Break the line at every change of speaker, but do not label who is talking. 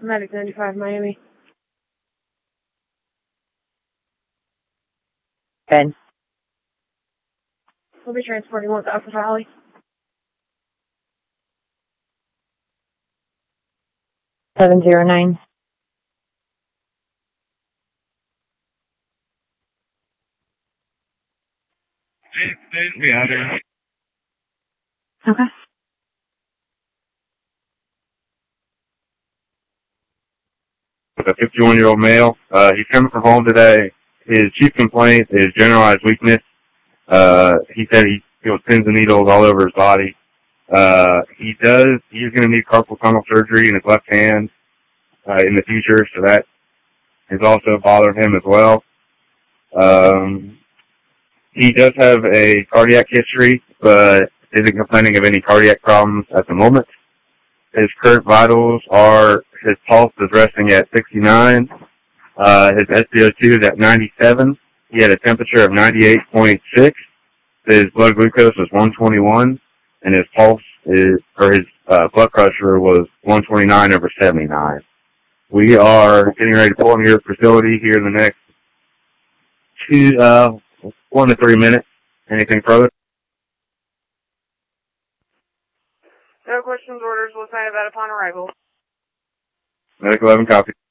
Medic 95, Miami.
Ben.
We'll be transporting one to Upper Valley.
Seven 709.
We out there.
Okay.
A 51-year-old male. He's coming from home today. His chief complaint is generalized weakness. He said he feels pins and needles all over his body. He's going to need carpal tunnel surgery in his left hand, in the future, so that is also bothering him as well. He does have a cardiac history, but isn't complaining of any cardiac problems at the moment. His current vitals are, his pulse is resting at 69. His SpO2 is at 97. He had a temperature of 98.6. His blood glucose was 121, and his pulse his blood pressure was 129/79. We are getting ready to pull him to your facility here in the next 1 to 3 minutes. Anything further?
No questions, orders. We'll sign about upon arrival.
Medic 11, copy.